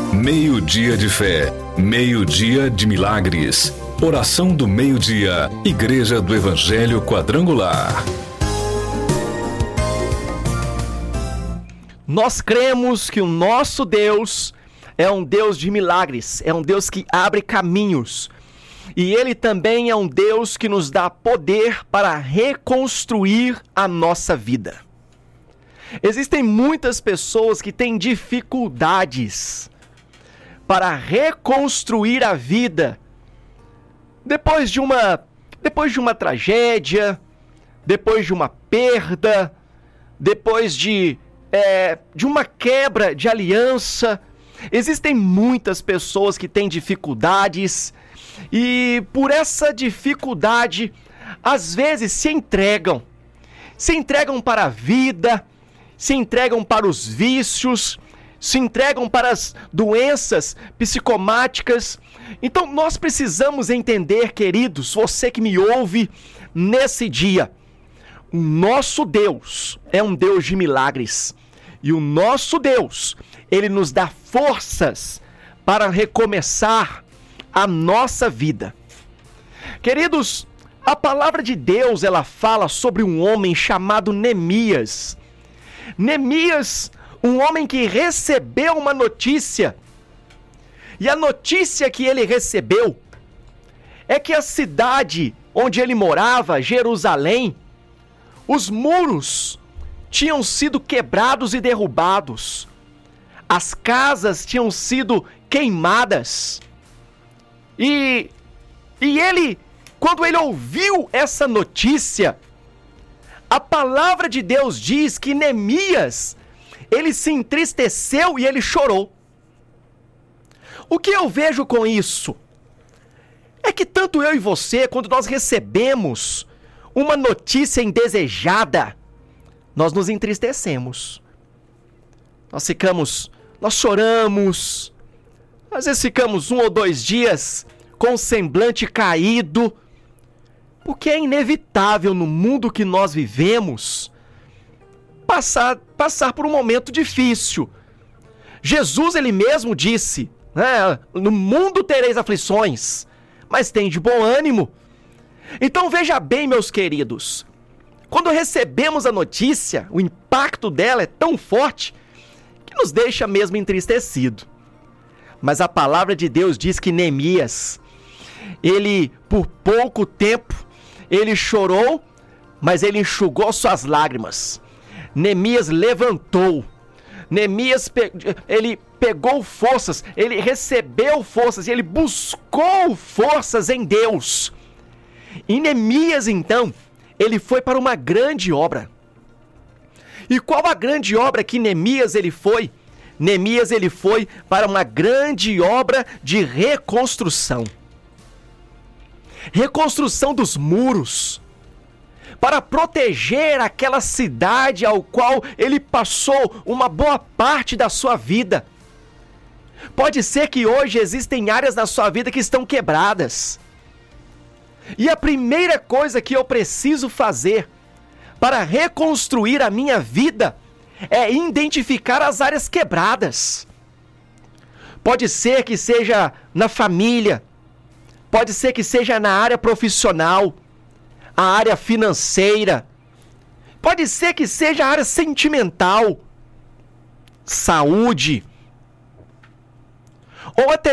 Meio-dia de fé, meio-dia de milagres. Oração do meio-dia, Igreja do Evangelho Quadrangular. Nós cremos que o nosso Deus é um Deus de milagres, é um Deus que abre caminhos. E Ele também é um Deus que nos dá poder para reconstruir a nossa vida. Existem muitas pessoas que têm dificuldades para reconstruir a vida depois de uma tragédia, depois de uma perda, depois de uma quebra de aliança. Existem muitas pessoas que têm dificuldades e por essa dificuldade, às vezes se entregam para a vida, se entregam para os vícios, se entregam para as doenças psicomáticas. Então nós precisamos entender, queridos, você que me ouve nesse dia, o nosso Deus é um Deus de milagres. E o nosso Deus, Ele nos dá forças para recomeçar a nossa vida. Queridos, a palavra de Deus, ela fala sobre um homem chamado Neemias. Neemias, um homem que recebeu uma notícia. E a notícia que ele recebeu é que a cidade onde ele morava, Jerusalém, os muros tinham sido quebrados e derrubados. As casas tinham sido queimadas. E ele, quando ele ouviu essa notícia, a palavra de Deus diz que Neemias, ele se entristeceu e ele chorou. O que eu vejo com isso? É que tanto eu e você, quando nós recebemos uma notícia indesejada, nós nos entristecemos. Nós choramos, às vezes ficamos 1 ou 2 dias com o semblante caído, porque é inevitável no mundo que nós vivemos passar por um momento difícil. Jesus, ele mesmo disse, no mundo tereis aflições, mas tem de bom ânimo. Então veja bem, meus queridos, quando recebemos a notícia, o impacto dela é tão forte que nos deixa mesmo entristecido. Mas a palavra de Deus diz que Neemias, ele por pouco tempo, ele chorou, mas ele enxugou suas lágrimas. Neemias levantou. Neemias, ele pegou forças, ele recebeu forças, e ele buscou forças em Deus. E Neemias, então, ele foi para uma grande obra. E qual a grande obra que Neemias ele foi? Neemias ele foi para uma grande obra de reconstrução. Reconstrução dos muros, para proteger aquela cidade ao qual ele passou uma boa parte da sua vida. Pode ser que hoje existem áreas da sua vida que estão quebradas. E a primeira coisa que eu preciso fazer para reconstruir a minha vida é identificar as áreas quebradas. Pode ser que seja na família, pode ser que seja na área profissional, a área financeira, pode ser que seja a área sentimental, saúde, ou até